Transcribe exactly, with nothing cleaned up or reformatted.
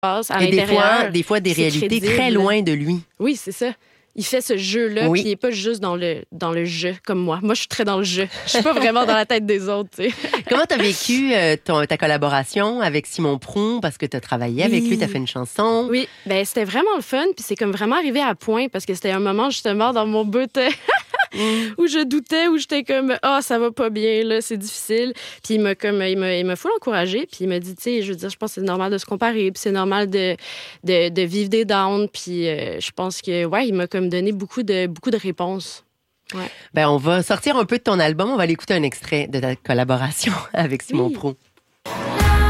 passe à Et des l'intérieur. fois, des fois, des c'est réalités crédible. très loin de lui. Oui, c'est ça. Il fait ce jeu-là, Oui. puis il n'est pas juste dans le, dans le jeu, comme moi. Moi, je suis très dans le jeu. Je suis pas vraiment dans la tête des autres, tu sais. Comment tu as vécu euh, ton, ta collaboration avec Simon Prou? Parce que tu as travaillé avec Oui. lui, tu as fait une chanson. Oui, ben c'était vraiment le fun, puis c'est comme vraiment arrivé à point, parce que c'était un moment, justement, dans mon bottin Mm. où je doutais, où j'étais comme « Ah, oh, ça va pas bien, là, c'est difficile. » Puis il m'a comme, il m'a, il m'a full encouragé, puis il m'a dit, tu sais, je veux dire, je pense que c'est normal de se comparer, puis c'est normal de, de, de vivre des downs, puis euh, je pense que, ouais, il m'a comme donné beaucoup de, beaucoup de réponses. Ouais. Ben, on va sortir un peu de ton album. On va aller écouter un extrait de ta collaboration avec Simon Oui. Prou.